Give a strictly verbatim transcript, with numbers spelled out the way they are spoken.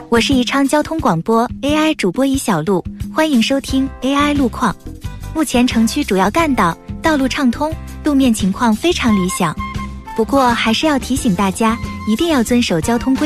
我是宜昌交通广播 A I 主播宜小璐，欢迎收听 A I 路况。目前城区主要干道道路畅通，路面情况非常理想，不过还是要提醒大家，一定要遵守交通规